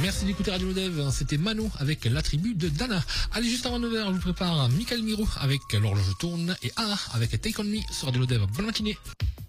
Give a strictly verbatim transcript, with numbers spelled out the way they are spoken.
Merci d'écouter Radio Dev. C'était Mano avec la tribu de Dana. Allez, juste avant neuf heures, je vous prépare Michael Miro avec L'horloge tourne et A avec Take On Me sur Radio Dev. Bonne matinée.